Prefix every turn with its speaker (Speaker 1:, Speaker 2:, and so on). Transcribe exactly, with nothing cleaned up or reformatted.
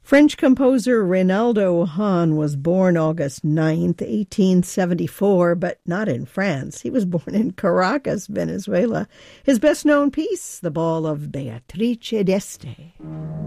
Speaker 1: French composer Reynaldo Hahn was born August ninth, eighteen seventy-four, but not in France. He was born in Caracas, Venezuela. His best-known piece, The Ball of Beatrice d'Este.